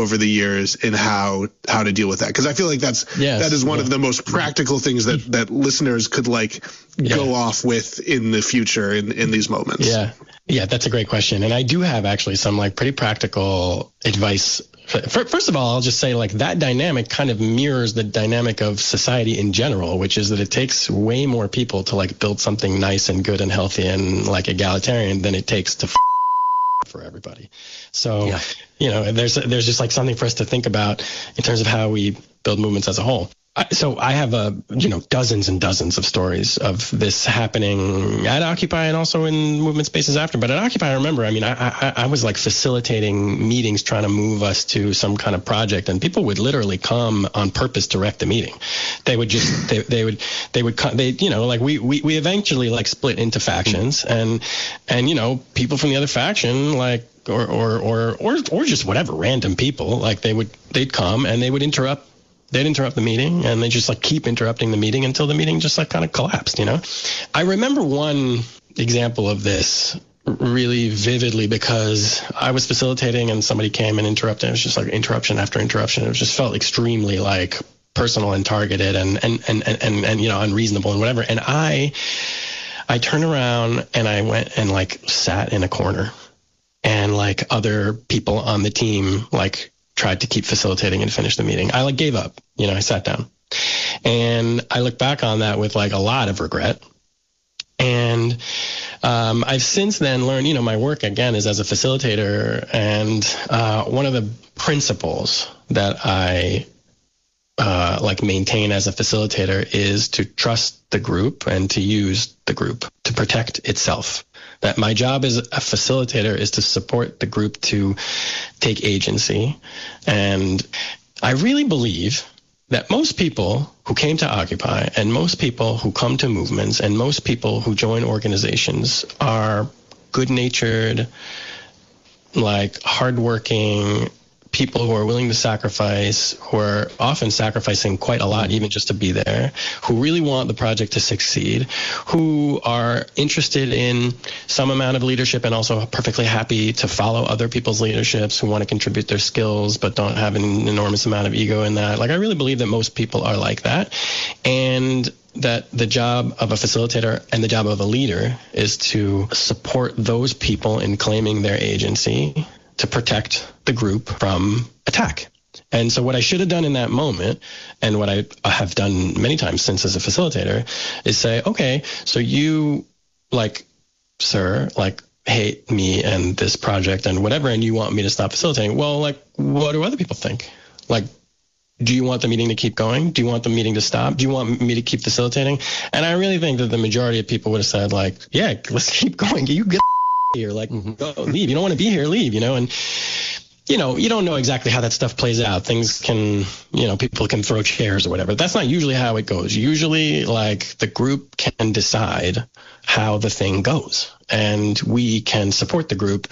over the years in how to deal with that, because I feel like that is one of the most practical things that listeners could go off with in the future in these moments. Yeah, that's a great question, and I do have actually some pretty practical advice. First of all, I'll just say that dynamic kind of mirrors the dynamic of society in general, which is that it takes way more people to build something nice and good and healthy and egalitarian than it takes to for everybody. So, there's just something for us to think about in terms of how we build movements as a whole. So I have dozens and dozens of stories of this happening at Occupy and also in movement spaces after. But at Occupy, I remember, I was facilitating meetings, trying to move us to some kind of project, and people would literally come on purpose to wreck the meeting. They would just they would come. We eventually split into factions, and people from the other faction or just whatever random people they'd come and they would interrupt. They'd interrupt the meeting, and they just keep interrupting the meeting until the meeting just kind of collapsed, I remember one example of this really vividly because I was facilitating and somebody came and interrupted. It was just interruption after interruption. It just felt extremely personal and targeted and unreasonable and whatever. And I turned around and I went and sat in a corner, and other people on the team tried to keep facilitating and finish the meeting. I gave up, I sat down, and I look back on that with a lot of regret. And I've since then learned, my work again is as a facilitator. And one of the principles that I maintain as a facilitator is to trust the group and to use the group to protect itself. That my job as a facilitator is to support the group to take agency. And I really believe that most people who came to Occupy and most people who come to movements and most people who join organizations are good-natured, hardworking people who are willing to sacrifice, who are often sacrificing quite a lot even just to be there, who really want the project to succeed, who are interested in some amount of leadership and also perfectly happy to follow other people's leaderships, who want to contribute their skills but don't have an enormous amount of ego in that. I really believe that most people are like that, and that the job of a facilitator and the job of a leader is to support those people in claiming their agency to protect the group from attack. And so what I should have done in that moment, and what I have done many times since as a facilitator, is say, okay, so you, sir, hate me and this project and whatever, and you want me to stop facilitating. Well, what do other people think? Do you want the meeting to keep going? Do you want the meeting to stop? Do you want me to keep facilitating? And I really think that the majority of people would have said, yeah, let's keep going. You get here, go, leave. You don't want to be here, leave, and you don't know exactly how that stuff plays out. Things can, people can throw chairs or whatever. That's not usually how it goes. Usually the group can decide how the thing goes, and we can support the group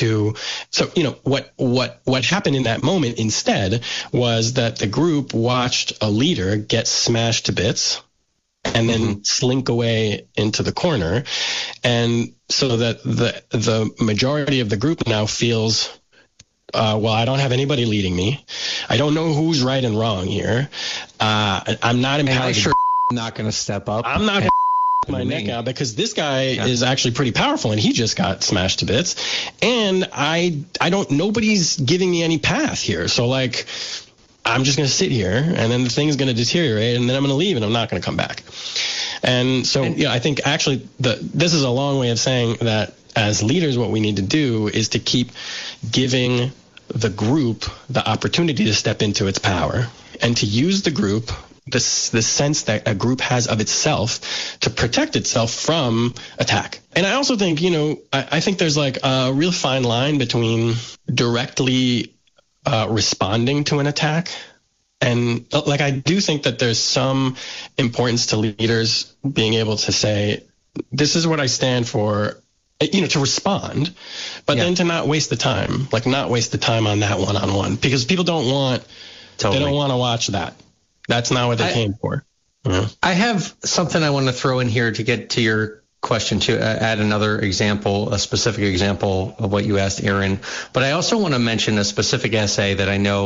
what happened in that moment instead was that the group watched a leader get smashed to bits and then slink away into the corner. And so that the majority of the group now feels, I don't have anybody leading me. I don't know who's right and wrong here. I'm not empowered. I sure not going to step up. I'm not my neck out because this guy is actually pretty powerful and he just got smashed to bits. And nobody's giving me any path here. So I'm just going to sit here, and then the thing's going to deteriorate, and then I'm going to leave, and I'm not going to come back. And so, I think actually this is a long way of saying that as leaders, what we need to do is to keep giving the group the opportunity to step into its power and to use the group, the sense that a group has of itself to protect itself from attack. And I also think, I think there's a real fine line between directly responding to an attack. And I do think that there's some importance to leaders being able to say, this is what I stand for, to respond, but then to not waste the time, not waste the time on that one-on-one, because people don't want, they don't want to watch that. That's not what they came for. I have something I want to throw in here to get to your question to add another example, a specific example of what you asked, Aaron. But I also want to mention a specific essay that I know